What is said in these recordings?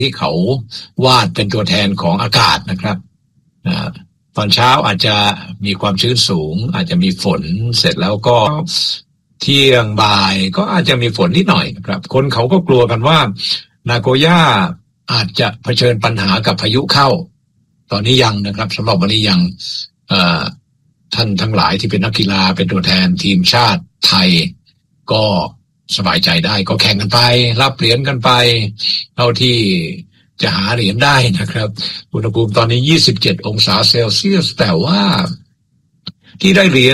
ที่เขาวาดเป็นตัวแทนของอากาศนะครับตอนเช้าอาจจะมีความชื้นสูงอาจจะมีฝนเสร็จแล้วก็เที่ยงบ่ายก็อาจจะมีฝนนิดหน่อยครับคนเขาก็กลัวกันว่านาโกย่าอาจจะเผชิญปัญหากับพายุเข้าตอนนี้ยังนะครับสำหรับวันนี้ยังท่านทั้งหลายที่เป็นนักกีฬาเป็นตัวแทนทีมชาติไทยก็สบายใจได้ก็แข่งกันไปรับเหรียญกันไปเท่าที่จะหาเหรียญได้นะครับอุณหภูมิตอนนี้27องศาเซลเซียสแต่ว่าที่ได้เหรียญ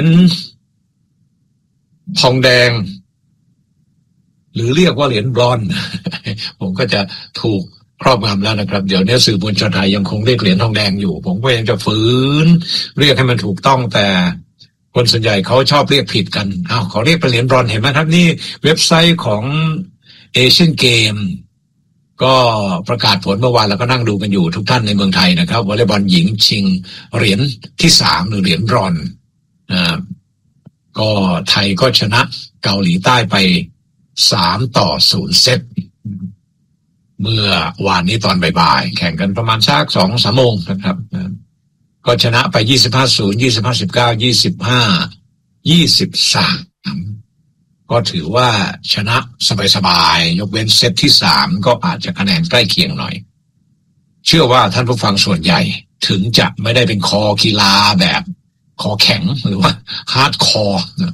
ทองแดงหรือเรียกว่าเหรียญบรอนซ์ผมก็จะถูกครอบงำแล้วนะครับเดี๋ยวนี้สื่อมวลชนไทยยังคงเรียกเหรียญทองแดงอยู่ผมก็ยังจะฝืนเรียกให้มันถูกต้องแต่คนส่วนใหญ่เขาชอบเรียกผิดกันเขาเรียกเป็นเหรียญบรอนซ์เห็นไหมครับนี่เว็บไซต์ของเอเชียนเกมก็ประกาศผลเมื่อวานแล้วก็นั่งดูกันอยู่ทุกท่านในเมืองไทยนะครับวอลเลย์บอลหญิงชิงเหรียญที่3หรือเหรียญบรอนซ์ก็ไทยก็ชนะเกาหลีใต้ไป3-0เซตเมื่อวานนี้ตอนบ่ายๆแข่งกันประมาณสัก 2-3 ชั่วโมงนะครับก็ชนะไป 25-0 25-19 25-23ก็ถือว่าชนะสบายๆยกเว้นเซตที่3ก็อาจจะคะแนนใกล้เคียงหน่อยเชื่อว่าท่านผู้ฟังส่วนใหญ่ถึงจะไม่ได้เป็นคอกีฬาแบบคอแข็งหรือว่าฮาร์ดคอร์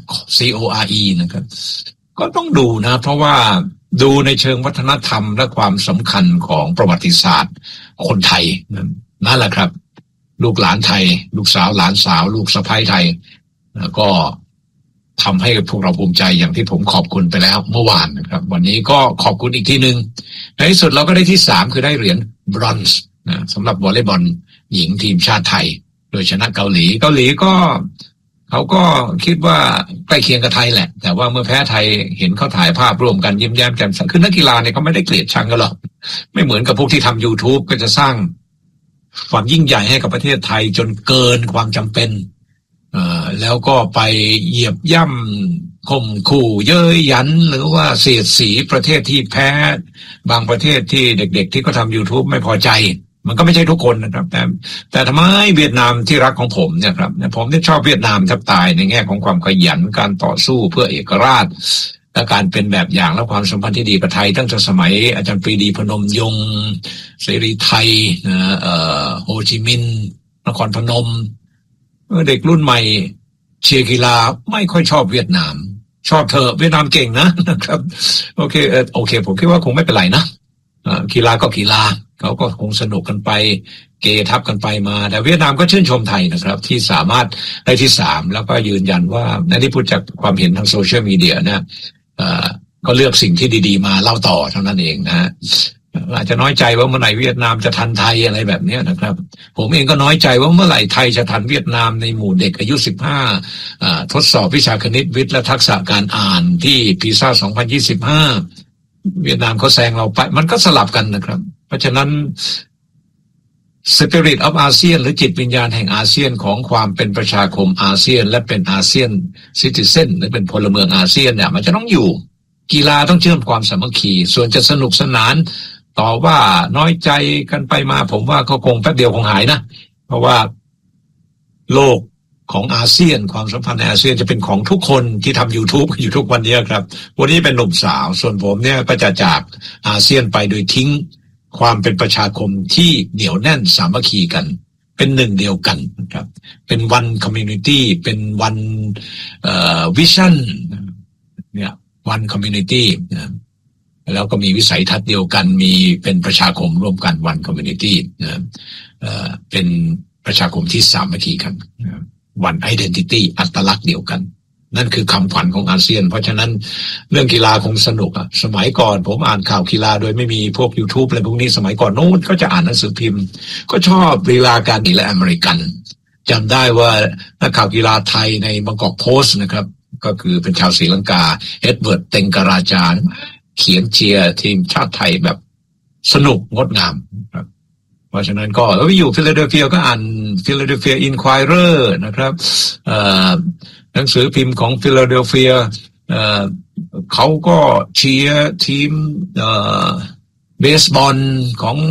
CORE นะครับก็ต้องดูนะเพราะว่าดูในเชิงวัฒนธรรมและความสำคัญของประวัติศาสตร์คนไทยนั่นแหละครับลูกหลานไทยลูกสาวหลานสาวลูกสะใภ้ไทยก็ทำให้พวกเราภูมิใจอย่างที่ผมขอบคุณไปแล้วเมื่อวานนะครับวันนี้ก็ขอบคุณอีกทีนึงในที่สุดเราก็ได้ที่3คือได้เหรียญบรอนซ์สำหรับวอลเลย์บอลหญิงทีมชาติไทยโดยชนะเกาหลีก็เขาก็คิดว่าใกล้เคียงกับไทยแหละแต่ว่าเมื่อแพ้ไทยเห็นเขาถ่ายภาพร่วมกันยิ้มแย้มแจ่มใสคือนักกีฬาเนี่ยเขาไม่ได้เกลียดชังกันหรอกไม่เหมือนกับพวกที่ทำ YouTube ก็จะสร้างความยิ่งใหญ่ให้กับประเทศไทยจนเกินความจำเป็นแล้วก็ไปเหยียบย่ำข่มขู่เย้ยหยันหรือว่าเสียดสีประเทศที่แพ้บางประเทศที่เด็กๆที่เขาทำ YouTube ไม่พอใจมันก็ไม่ใช่ทุกคนนะครับแต่ทำไมเวียดนามที่รักของผมเนี่ยครับผมชอบเวียดนามแทบตายในแง่ของความขยันการต่อสู้เพื่อเอกราชและการเป็นแบบอย่างและความสัมพันธ์ที่ดีกับไทยตั้งแต่สมัยอาจารย์ปรีดีพนมยงค์เสรีไทยโฮจิมินห์นครพนมเด็กรุ่นใหม่เชียร์กีฬาไม่ค่อยชอบเวียดนามชอบเธอเวียดนามเก่งนะครับโอเคผมคิดว่าคงไม่เป็นไรนะกีฬาก็กีฬาเขาก็คงสนุกกันไปเกทับกันไปมาแต่เวียดนามก็ชื่นชมไทยนะครับที่สามารถได้ที่3แล้วก็ยืนยันว่าในที่พูดจากความเห็นทางโซเชียลมีเดียนะก็เลือกสิ่งที่ดีๆมาเล่าต่อเท่านั้นเองนะอาจจะน้อยใจว่าเมื่อไหร่เวียดนามจะทันไทยอะไรแบบนี้นะครับผมเองก็น้อยใจว่าเมื่อไหร่ไทยจะทันเวียดนามในหมู่เด็กอายุ15ทดสอบวิชาคณิตวิทย์และทักษะการอ่านที่พีซ่า2025เวียดนามเขาแซงเราไปมันก็สลับกันนะครับเพราะฉะนั้น Spirit of ASEAN หรือจิตวิญญาณแห่งอาเซียนของความเป็นประชาคมอาเซียนและเป็นอาเซียนซิติเซนหรือเป็นพลเมืองอาเซียนเนี่ยมันจะต้องอยู่กีฬาต้องเชื่อมความสามัคคีส่วนจะสนุกสนานต่อว่าน้อยใจกันไปมาผมว่าก็คงแป๊บเดียวคงหายนะเพราะว่าโลกของอาเซียนความสัมพันธ์ในอาเซียนจะเป็นของทุกคนที่ทำ YouTube อยู่ทุกวันนี้ครับวันนี้เป็นหนุ่มสาวส่วนผมเนี่ยก็จะจากอาเซียนไปโดยทิ้งความเป็นประชาคมที่เหนียวแน่นสามัคคีกันเป็นหนึ่งเดียวกันครับเป็น one community เป็น one vision เนี่ย one community นะแล้วก็มีวิสัยทัศน์เดียวกันมีเป็นประชาคมร่วมกัน one community นะเป็นประชาคมที่สามัคคีกัน one identity อัตลักษณ์เดียวกันนั่นคือคำขวัญของอาเซียนเพราะฉะนั้นเรื่องกีฬาคงสนุกอ่ะสมัยก่อนผมอ่านข่าวกีฬาโดยไม่มีพวก YouTube อะไรพวกนี้สมัยก่อนโน้นก็จะอ่านหนังสือพิมพ์ก็ชอบลีลาการกีฬาอเมริกันจำได้ว่านักข่าวกีฬาไทยในบางกอกโพสต์นะครับก็คือเป็นชาวศรีลังกาเอ็ดเวิร์ดเต็งการาจาเขียนเชียร์ทีมชาติไทยแบบสนุกงดงามครับเพราะฉะนั้นก็อยู่ฟิลาเดลเฟียก็อ่านฟิลาเดลเฟียอินควายเรอร์นะครับหนังสือพิมพ์ของฟิลาเดลเฟียเขาก็เชียร์ทีมเบสบอลของ